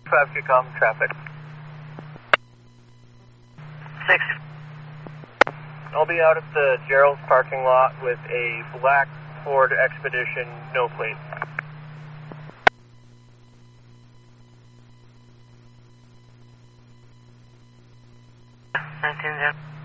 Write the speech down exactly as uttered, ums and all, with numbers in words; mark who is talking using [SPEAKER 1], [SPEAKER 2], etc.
[SPEAKER 1] five could come, traffic.
[SPEAKER 2] Six.
[SPEAKER 1] I'll be out at the Gerald's parking lot with a black Ford Expedition, no plate.
[SPEAKER 2] nineteen zero.